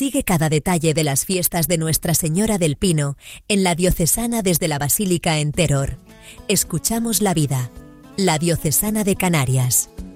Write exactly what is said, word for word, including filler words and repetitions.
Sigue cada detalle de las fiestas de Nuestra Señora del Pino en la Diocesana desde la Basílica en Teror. Escuchamos la vida, la Diocesana de Canarias.